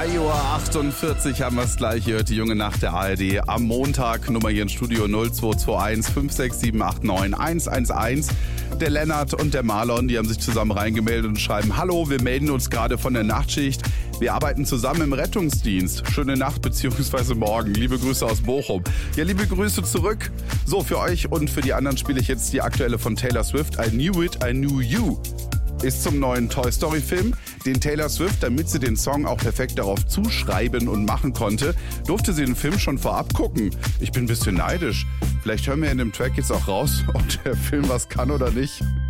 3:48 Uhr haben wir es gleich. Ihr hört die junge Nacht der ARD am Montag. Nummer hier im Studio 0221 56789 111. Der Lennart und der Marlon, die haben sich zusammen reingemeldet und schreiben: Hallo, wir melden uns gerade von der Nachtschicht. Wir arbeiten zusammen im Rettungsdienst. Schöne Nacht bzw. morgen. Liebe Grüße aus Bochum. Ja, liebe Grüße zurück. So, für euch und für die anderen spiele ich jetzt die aktuelle von Taylor Swift. I Knew It, I Knew You. Ist zum neuen Toy Story Film, den Taylor Swift, damit sie den Song auch perfekt darauf zuschreiben und machen konnte, durfte sie den Film schon vorab gucken. Ich bin ein bisschen neidisch. Vielleicht hören wir in dem Track jetzt auch raus, ob der Film was kann oder nicht.